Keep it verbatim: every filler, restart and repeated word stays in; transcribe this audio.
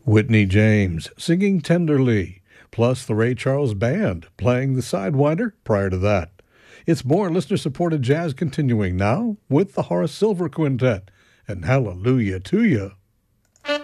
Whitney James singing tenderly, plus the Ray Charles Band playing the Sidewinder prior to that. It's more listener-supported jazz continuing now with the Horace Silver Quintet and Hallelujah to You.